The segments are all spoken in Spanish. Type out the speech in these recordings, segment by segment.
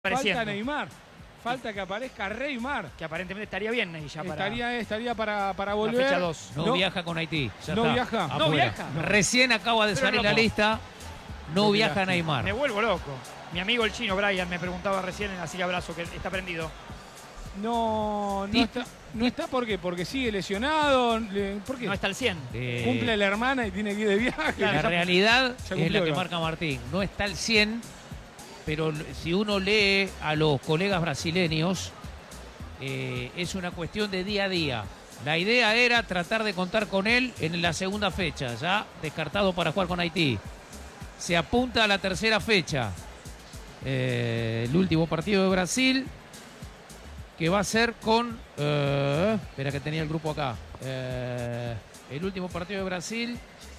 Falta Neymar. Falta que aparezca Neymar. Que aparentemente estaría bien ahí ya estaría para volver. La fecha 2. No viaja con Haití. No viaja. Afuera. No viaja. Recién acaba de salir la lista. No viaja Neymar. Me vuelvo loco. Mi amigo el chino Brian me preguntaba recién en la silla abrazo que está prendido. No está, ¿por qué? Porque sigue lesionado. ¿Por qué? No está al 100. Cumple la hermana y tiene que ir de viaje. Claro, la realidad es la que igual. marca Martín. No está al 100, pero si uno lee a los colegas brasileños, es una cuestión de día a día. La idea era tratar de contar con él en la segunda fecha, ya descartado para jugar con Haití. Se apunta a la tercera fecha. El último partido de Brasil, que va a ser con... espera que tenía el grupo acá. El último partido de Brasil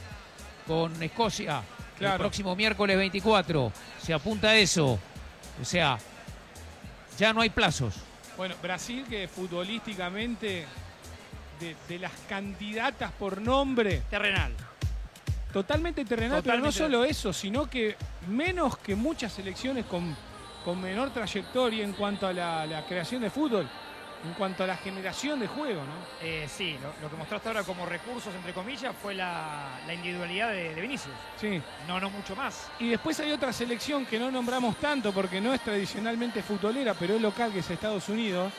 con Escocia. Claro. El próximo miércoles 24. Se apunta a eso. O sea, ya no hay plazos. Bueno, Brasil que futbolísticamente de las candidatas por nombre... Terrenal. Totalmente terrenal, pero no solo eso, sino que menos que muchas selecciones con menor trayectoria en cuanto a la creación de fútbol, en cuanto a la generación de juego, ¿no? Sí, lo que mostraste ahora como recursos, entre comillas, fue la individualidad de Vinicius. Sí. No mucho más. Y después hay otra selección que no nombramos tanto porque no es tradicionalmente futbolera, pero es local, que es Estados Unidos,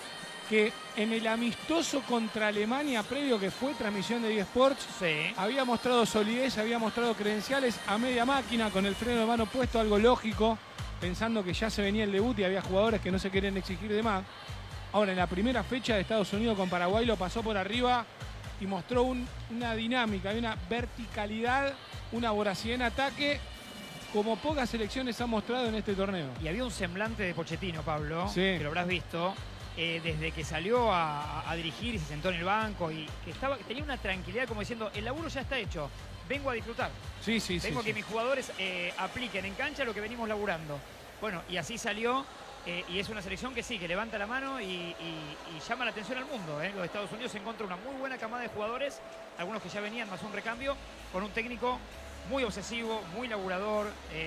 que en el amistoso contra Alemania, previo que fue transmisión de eSports, sí, había mostrado solidez, había mostrado credenciales a media máquina, con el freno de mano puesto, algo lógico, pensando que ya se venía el debut y había jugadores que no se querían exigir de más. Ahora, en la primera fecha de Estados Unidos con Paraguay lo pasó por arriba y mostró una dinámica, una verticalidad, una voracidad en ataque como pocas selecciones han mostrado en este torneo. Y había un semblante de Pochettino, Pablo, sí, que lo habrás visto, desde que salió a dirigir y se sentó en el banco y que tenía una tranquilidad como diciendo, el laburo ya está hecho, vengo a disfrutar. Sí, vengo a que mis jugadores apliquen en cancha lo que venimos laburando. Bueno, y así salió. Y es una selección que sí, que levanta la mano y llama la atención al mundo. Los Estados Unidos encontró una muy buena camada de jugadores, algunos que ya venían más un recambio, con un técnico muy obsesivo, muy laburador,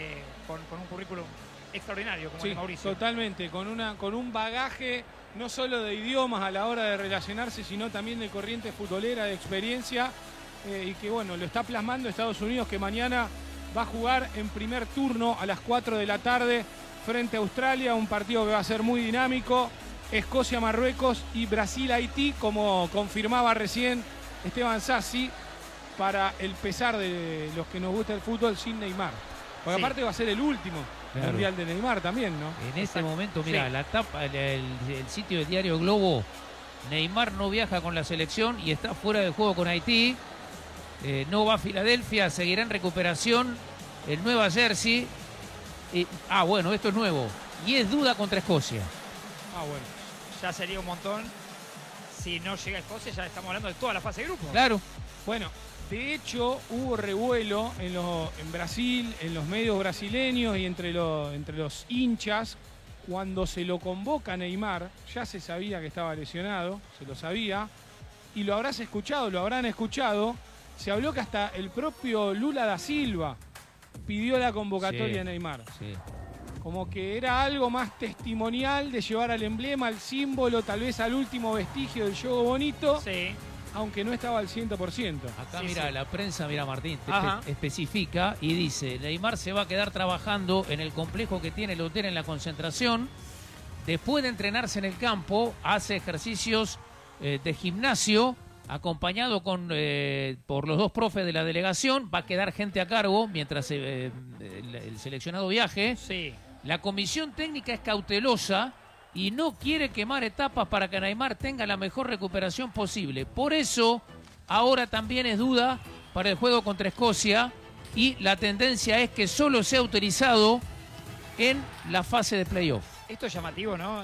con un currículum extraordinario como el de Mauricio. Totalmente, con un bagaje no solo de idiomas a la hora de relacionarse, sino también de corriente futbolera, de experiencia, y que bueno, lo está plasmando Estados Unidos, que mañana va a jugar en primer turno a las 4 de la tarde frente a Australia, un partido que va a ser muy dinámico. Escocia, Marruecos y Brasil-Haití, como confirmaba recién Esteban Sassi, para el pesar de los que nos gusta el fútbol, sin Neymar. Porque aparte va a ser el último mundial de Neymar también, ¿no? En este momento, mira, la tapa, el sitio del diario Globo, Neymar no viaja con la selección y está fuera de juego con Haití. No va a Filadelfia, seguirá en recuperación en Nueva Jersey. Bueno, esto es nuevo. Y es duda contra Escocia. Bueno. Ya sería un montón. Si no llega a Escocia, ya estamos hablando de toda la fase de grupo. Claro. Bueno, de hecho, hubo revuelo en Brasil, en los medios brasileños y entre los hinchas. Cuando se lo convoca a Neymar, ya se sabía que estaba lesionado, se lo sabía. Y lo habrán escuchado. Se habló que hasta el propio Lula da Silva pidió la convocatoria de Neymar. Sí. Como que era algo más testimonial de llevar al emblema, al símbolo, tal vez al último vestigio del juego bonito, aunque no estaba al 100%. Acá mira, la prensa, mira Martín, especifica y dice, Neymar se va a quedar trabajando en el complejo que tiene el hotel en la concentración. Después de entrenarse en el campo, hace ejercicios de gimnasio, acompañado por los dos profes de la delegación. Va a quedar gente a cargo mientras el seleccionado viaje. Sí. La comisión técnica es cautelosa y no quiere quemar etapas para que Neymar tenga la mejor recuperación posible. Por eso, ahora también es duda para el juego contra Escocia y la tendencia es que solo sea utilizado en la fase de playoff. Esto es llamativo, ¿no?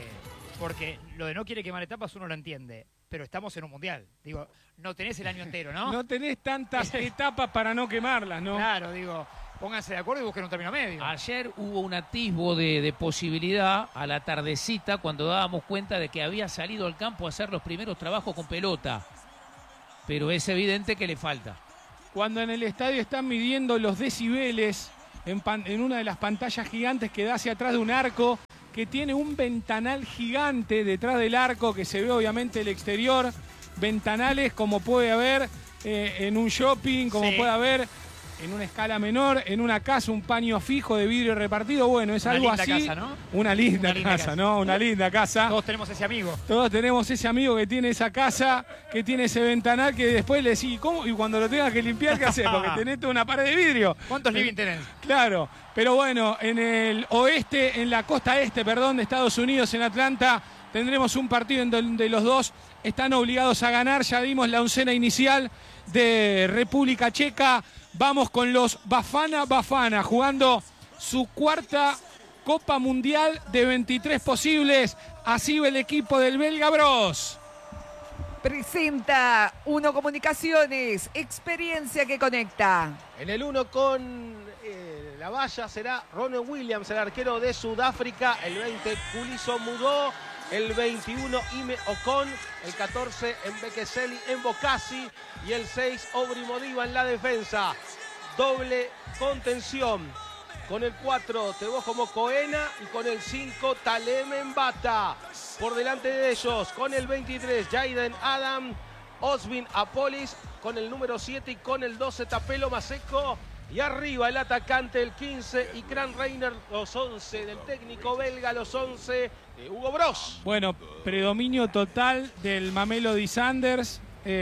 Porque lo de no quiere quemar etapas uno lo entiende. Pero estamos en un mundial. Digo, no tenés el año entero, ¿no? No tenés tantas etapas para no quemarlas, ¿no? Claro, digo, pónganse de acuerdo y busquen un término medio. Ayer hubo un atisbo de posibilidad a la tardecita cuando dábamos cuenta de que había salido al campo a hacer los primeros trabajos con pelota. Pero es evidente que le falta. Cuando en el estadio están midiendo los decibeles en una de las pantallas gigantes que da hacia atrás de un arco, que tiene un ventanal gigante detrás del arco, que se ve obviamente el exterior, ventanales como puede haber en un shopping, como puede haber en una escala menor, en una casa, un paño fijo de vidrio repartido. Bueno, es algo así. Una linda casa, ¿no? Una linda casa, ¿no? Una linda casa. Todos tenemos ese amigo. Todos tenemos ese amigo que tiene esa casa, que tiene ese ventanal, que después le decís, ¿cómo? Y cuando lo tengas que limpiar, ¿qué haces? Porque tenés toda una pared de vidrio. ¿Cuántos living tenés? Claro, pero bueno, en el oeste, en la costa este, perdón, de Estados Unidos, en Atlanta, tendremos un partido en donde los dos están obligados a ganar. Ya vimos la oncena inicial de República Checa. Vamos con los Bafana jugando su cuarta Copa Mundial de 23 posibles. Así va el equipo del Belga Bros. Presenta Uno Comunicaciones, experiencia que conecta. En el 1 con la valla será Ronald Williams, el arquero de Sudáfrica. El 20, Kuliso Mudó. El 21, Ime Ocon. El 14, Mbekeseli Mbokasi. Y el 6, Obri Modiba en la defensa. Doble contención. Con el 4, Tebogo Mokoena. Y con el 5, Taleme Mbata. Por delante de ellos, con el 23, Jaden Adam. Osvin Apolis. Con el número 7 y con el 12, Tapelo Maseco. Y arriba el atacante, el 15, y Kran Reiner, los 11 del técnico belga, los 11 de Hugo Bros. Bueno, predominio total del Mamelodi Sundowns,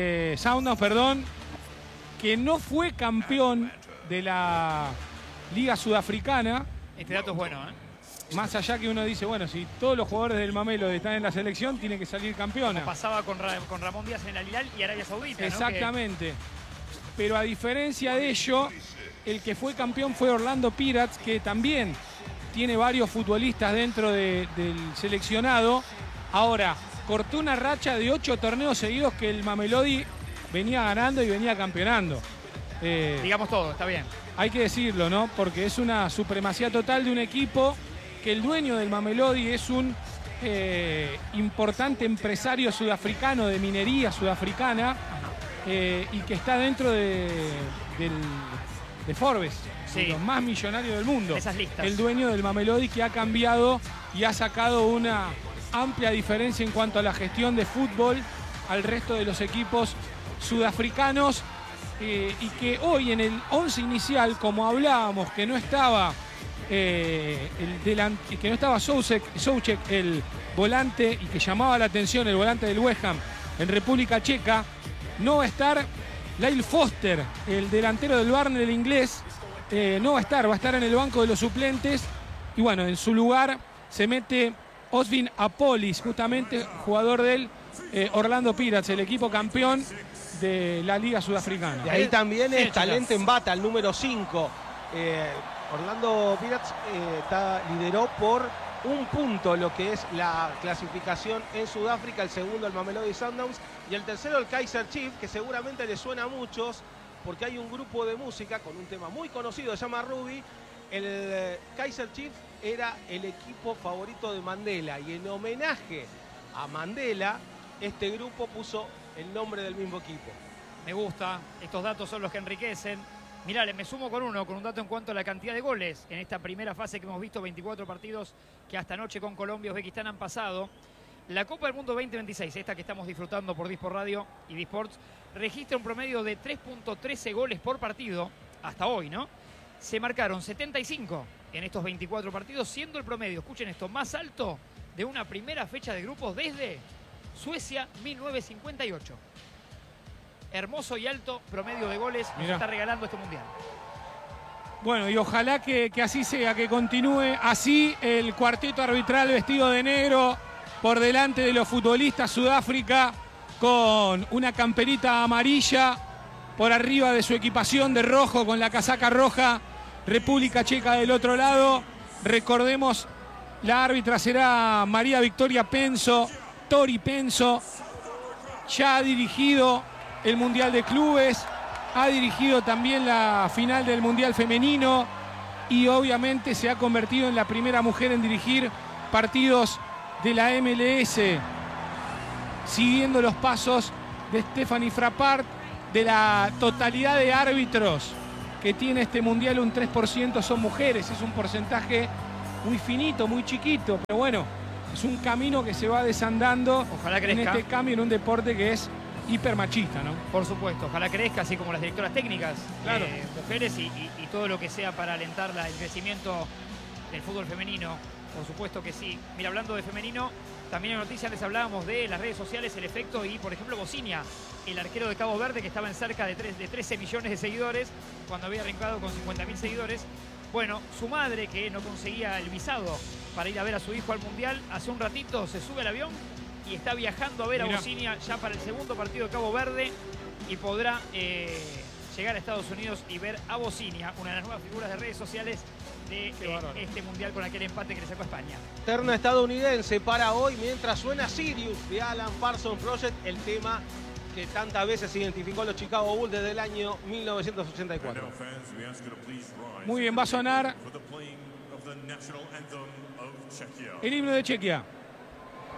que no fue campeón de la Liga Sudafricana. Este dato es bueno, ¿eh? Más allá que uno dice, bueno, si todos los jugadores del Mamelodi están en la selección, tiene que salir campeona. Como pasaba con Ramón Díaz en el Hilal y Arabia Saudita, ¿no? Exactamente. Pero a diferencia de ello, el que fue campeón fue Orlando Pirates, que también tiene varios futbolistas dentro del seleccionado. Ahora, cortó una racha de 8 torneos seguidos que el Mamelodi venía ganando y venía campeonando. Digamos todo, está bien. Hay que decirlo, ¿no? Porque es una supremacía total de un equipo que el dueño del Mamelodi es un importante empresario sudafricano de minería sudafricana y que está dentro de Forbes, sí, los más millonarios del mundo. Esas listas. El dueño del Mamelodi, que ha cambiado y ha sacado una amplia diferencia en cuanto a la gestión de fútbol al resto de los equipos sudafricanos, y que hoy en el 11 inicial, como hablábamos, que no estaba Souček, el volante, y que llamaba la atención, el volante del West Ham en República Checa, no va a estar Lyle Foster, el delantero del Barnet, el inglés. No va a estar en el banco de los suplentes. Y bueno, en su lugar se mete Osvin Apolis, justamente jugador del Orlando Pirates, el equipo campeón de la Liga Sudafricana. De ahí también es Talente Mbata, el número 5. Orlando Pirates lideró por un punto lo que es la clasificación en Sudáfrica. El segundo, el Mamelodi Sundowns. Y el tercero, el Kaizer Chiefs, que seguramente les suena a muchos porque hay un grupo de música con un tema muy conocido, se llama Ruby. El Kaizer Chiefs era el equipo favorito de Mandela, y en homenaje a Mandela, este grupo puso el nombre del mismo equipo. Me gusta, estos datos son los que enriquecen. Mirá, me sumo con un dato en cuanto a la cantidad de goles en esta primera fase que hemos visto, 24 partidos que hasta anoche con Colombia y Uzbekistán han pasado. La Copa del Mundo 2026, esta que estamos disfrutando por Disport Radio y Disports, registra un promedio de 3.13 goles por partido hasta hoy, ¿no? Se marcaron 75 en estos 24 partidos, siendo el promedio, escuchen esto, más alto de una primera fecha de grupos desde Suecia 1958. Hermoso y alto promedio de goles nos está regalando este mundial. Bueno, y ojalá que así sea, que continúe así el cuarteto arbitral vestido de negro por delante de los futbolistas. Sudáfrica con una camperita amarilla por arriba de su equipación de rojo, con la casaca roja. República Checa del otro lado. Recordemos, la árbitra será María Victoria Penso, Tori Penso. Ya ha dirigido el Mundial de Clubes, ha dirigido también la final del Mundial Femenino y obviamente se ha convertido en la primera mujer en dirigir partidos de la MLS, siguiendo los pasos de Stephanie Frappart, de la totalidad de árbitros que tiene este mundial un 3% son mujeres. Es un porcentaje muy finito, muy chiquito, pero bueno, es un camino que se va desandando. Ojalá en crezca. este cambio en un deporte que es hipermachista, ¿no? Por supuesto, ojalá crezca, así como las directoras técnicas, Claro. mujeres y todo lo que sea para alentar el crecimiento del fútbol femenino. Por supuesto que sí. Mira, hablando de femenino, también en noticias les hablábamos de las redes sociales, el efecto y, por ejemplo, Bocinia, el arquero de Cabo Verde, que estaba en cerca de 13 millones de seguidores, cuando había arrancado con 50.000 seguidores. Bueno, su madre, que no conseguía el visado para ir a ver a su hijo al Mundial, hace un ratito se sube al avión y está viajando a ver a Mirá. Bocinia ya para el segundo partido de Cabo Verde y podrá llegar a Estados Unidos y ver a Bocinia, una de las nuevas figuras de redes sociales de este Mundial con aquel empate que le sacó a España. Terna estadounidense para hoy, mientras suena Sirius de Alan Parsons Project, el tema que tantas veces identificó a los Chicago Bulls desde el año 1984. Muy bien, va a sonar el himno de Chequia.